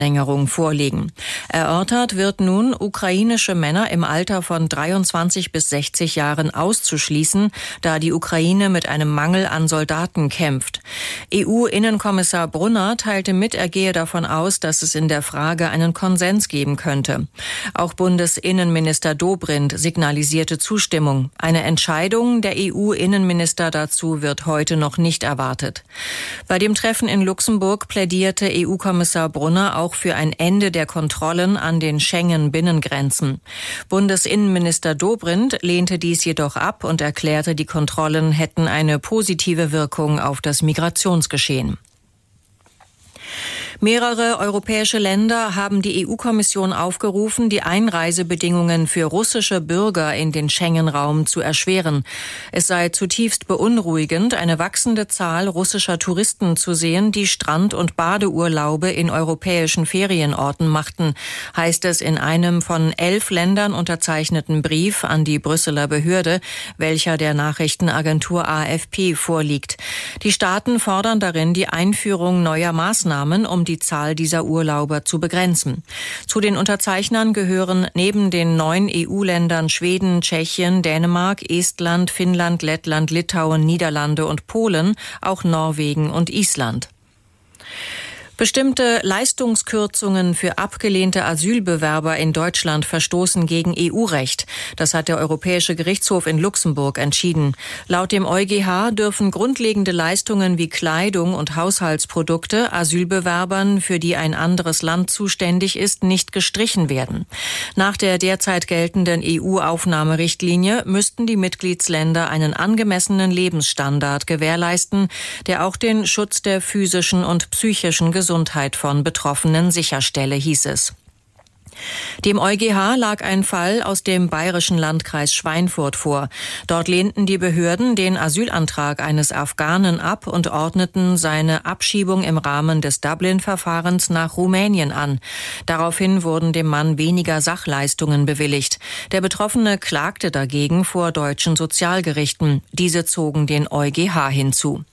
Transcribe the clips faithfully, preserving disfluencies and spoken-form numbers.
Verlängerung vorlegen. Erörtert wird nun, ukrainische Männer im Alter von dreiundzwanzig bis sechzig Jahren auszuschließen, da die Ukraine mit einem Mangel an Soldaten kämpft. E U-Innenkommissar Brunner teilte mit, er gehe davon aus, dass es in der Frage einen Konsens geben könnte. Auch Bundesinnenminister Dobrindt signalisierte Zustimmung. Eine Entscheidung der E U-Innenminister dazu wird heute noch nicht erwartet. Bei dem Treffen in Luxemburg plädierte E U-Kommissar Brunner auch für ein Ende der Kontrollen an den Schengen-Binnengrenzen. Bundesinnenminister Dobrindt lehnte dies jedoch ab und erklärte, die Kontrollen hätten eine positive Wirkung auf das Migrationsgeschehen. Mehrere europäische Länder haben die E U-Kommission aufgerufen, die Einreisebedingungen für russische Bürger in den Schengen-Raum zu erschweren. Es sei zutiefst beunruhigend, eine wachsende Zahl russischer Touristen zu sehen, die Strand- und Badeurlaube in europäischen Ferienorten machten, heißt es in einem von elf Ländern unterzeichneten Brief an die Brüsseler Behörde, welcher der Nachrichtenagentur A F P vorliegt. Die Staaten fordern darin die Einführung neuer Maßnahmen, um die die Zahl dieser Urlauber zu begrenzen. Zu den Unterzeichnern gehören neben den neun E U-Ländern Schweden, Tschechien, Dänemark, Estland, Finnland, Lettland, Litauen, Niederlande und Polen, auch Norwegen und Island. Bestimmte Leistungskürzungen für abgelehnte Asylbewerber in Deutschland verstoßen gegen E U-Recht. Das hat der Europäische Gerichtshof in Luxemburg entschieden. Laut dem EuGH dürfen grundlegende Leistungen wie Kleidung und Haushaltsprodukte Asylbewerbern, für die ein anderes Land zuständig ist, nicht gestrichen werden. Nach der derzeit geltenden E U-Aufnahmerichtlinie müssten die Mitgliedsländer einen angemessenen Lebensstandard gewährleisten, der auch den Schutz der physischen und psychischen Gesundheit Gesundheit von Betroffenen sicherstelle, hieß es. Dem EuGH lag ein Fall aus dem bayerischen Landkreis Schweinfurt vor. Dort lehnten die Behörden den Asylantrag eines Afghanen ab und ordneten seine Abschiebung im Rahmen des Dublin-Verfahrens nach Rumänien an. Daraufhin wurden dem Mann weniger Sachleistungen bewilligt. Der Betroffene klagte dagegen vor deutschen Sozialgerichten. Diese zogen den EuGH hinzu.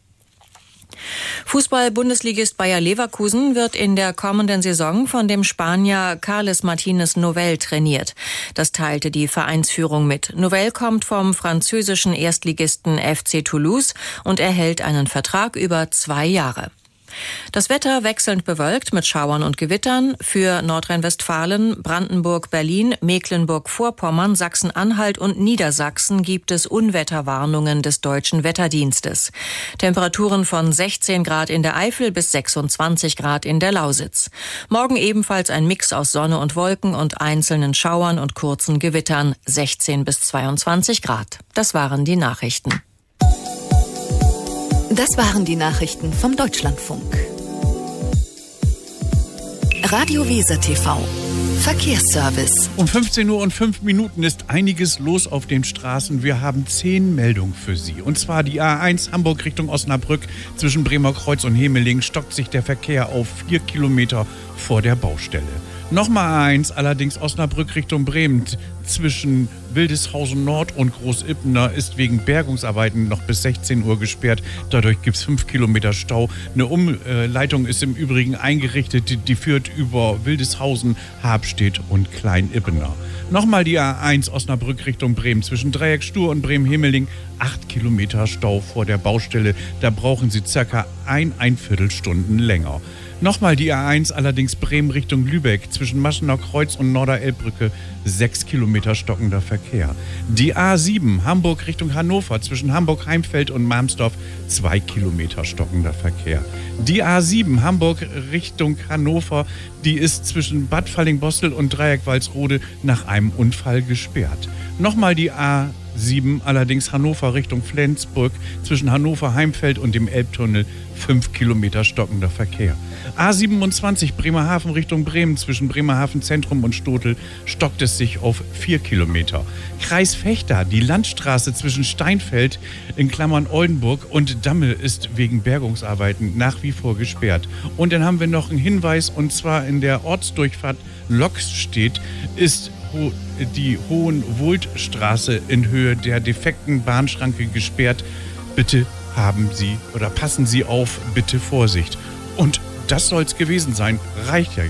Fußball-Bundesligist Bayer Leverkusen wird in der kommenden Saison von dem Spanier Carles Martínez Novell trainiert. Das teilte die Vereinsführung mit. Novell kommt vom französischen Erstligisten F C Toulouse und erhält einen Vertrag über zwei Jahre. Das Wetter wechselnd bewölkt mit Schauern und Gewittern. Für Nordrhein-Westfalen, Brandenburg, Berlin, Mecklenburg-Vorpommern, Sachsen-Anhalt und Niedersachsen gibt es Unwetterwarnungen des Deutschen Wetterdienstes. Temperaturen von sechzehn Grad in der Eifel bis sechsundzwanzig Grad in der Lausitz. Morgen ebenfalls ein Mix aus Sonne und Wolken und einzelnen Schauern und kurzen Gewittern, sechzehn bis zweiundzwanzig Grad. Das waren die Nachrichten. Das waren die Nachrichten vom Deutschlandfunk. Radio Weser T V. Verkehrsservice. Um fünfzehn Uhr und fünf Minuten ist einiges los auf den Straßen. Wir haben zehn Meldungen für Sie. Und zwar die A eins Hamburg Richtung Osnabrück. Zwischen Bremer Kreuz und Hemeling stockt sich der Verkehr auf vier Kilometer vor der Baustelle. Nochmal A eins, allerdings Osnabrück Richtung Bremen. Zwischen Wildeshausen Nord und Großippener ist wegen Bergungsarbeiten noch bis sechzehn Uhr gesperrt. Dadurch gibt es fünf Kilometer Stau. Eine Umleitung ist im Übrigen eingerichtet, die, die führt über Wildeshausen, Habstedt und Kleinippener. Nochmal die A eins Osnabrück Richtung Bremen. Zwischen Dreieck Stur und Bremen-Hemeling acht Kilometer Stau vor der Baustelle. Da brauchen Sie circa ein, ein Viertelstunden länger. Nochmal die A eins, allerdings Bremen Richtung Lübeck. Zwischen Maschener Kreuz und Norderelbbrücke sechs Kilometer stockender Verkehr. Die A sieben, Hamburg Richtung Hannover. Zwischen Hamburg-Heimfeld und Malmsdorf zwei Kilometer stockender Verkehr. Die A sieben, Hamburg Richtung Hannover, die ist zwischen Bad Falling-Bostel und Dreieck-Walsrode nach einem Unfall gesperrt. Nochmal die A sieben, allerdings Hannover Richtung Flensburg. Zwischen Hannover-Heimfeld und dem Elbtunnel fünf Kilometer stockender Verkehr. A siebenundzwanzig Bremerhaven Richtung Bremen. Zwischen Bremerhaven Zentrum und Stotel stockt es sich auf vier Kilometer. Kreis Vechta, die Landstraße zwischen Steinfeld in Klammern Oldenburg und Damme ist wegen Bergungsarbeiten nach wie vor gesperrt. Und dann haben wir noch einen Hinweis, und zwar in der Ortsdurchfahrt Loxstedt ist die Hohenwohltstraße in Höhe der defekten Bahnschranke gesperrt. Bitte haben Sie oder passen Sie auf, bitte Vorsicht. Und das soll's gewesen sein. Reicht ja.